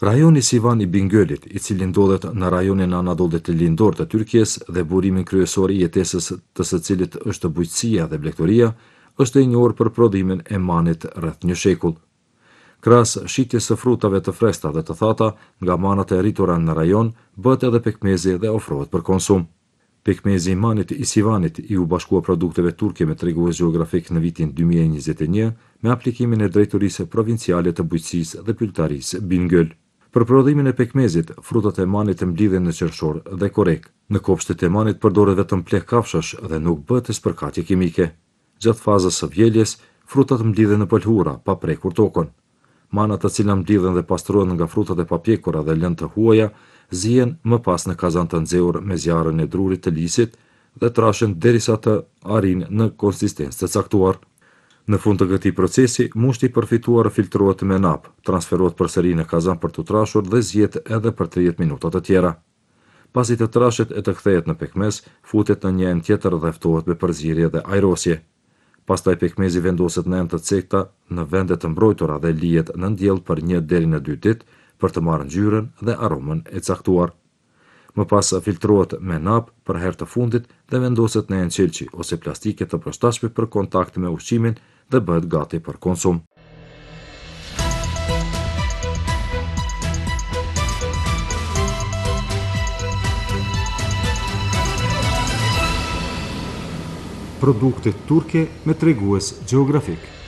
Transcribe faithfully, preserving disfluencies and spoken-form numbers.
Rajoni Sivan i Bingölit, i cili ndodhet në rajonin anadollit të lindor të Tyrkisë dhe burimin kryesor i jetesës të së cilit është bujqësia dhe blegtoria, është e njohur për prodhimin e manit rreth një shekull. Krahas shitjes së frutave të freskëta dhe të thata nga manat e rritura në rajon, bëhet edhe pekmezi dhe ofrohet për konsum. Pekmezi i manit i Sivanit i u bashkua produkteve turke me tregues gjeografik në vitin dy mijë e njëzet e një me aplikimin e drejtorisë provinciale të bujqësisë dhe pylltarisë Bingöl. Për prodhimin e pekmezit, frutat e manit të mblidhen në qershor dhe korek. Në kopshtet e manit përdoret vetëm pleh kafshësh dhe nuk bëhet spërkatje kimike. Gjatë fazës së vjeljes, frutat mblidhen në pëlhura pa prekur tokën. Manat të cilat mblidhen dhe pastrohen nga frutat e papjekura dhe lënë të huaja, zihen më pas në kazan të nxehur me zjarrin e drurit të lisit dhe trashen derisa të arrijnë në konsistencë të caktuar. Në fund të këtij procesi, mushti i përfituar filtrohet me nap, transferohet përsëri në kazan për të trashur dhe zihet edhe për tridhjetë minuta të tjera. Pasi të trashet e të kthehet në pekmez, futet në një enë tjetër dhe ftohet me përzierje dhe ajrosje. Pastaj pekmezi vendoset në enë të cekta në vende të mbrojtura dhe lihet në ndjell për një deri në dy ditë për të marrë ngjyrën dhe aromën e caktuar. Më pas filtrohet me nap për herë të fundit dhe vendoset në enë qelçi ose plastike të përshtatshme për kontakt me ushqimin dhe bëhet gati për konsum. Produkte turke me tregues gjeografik.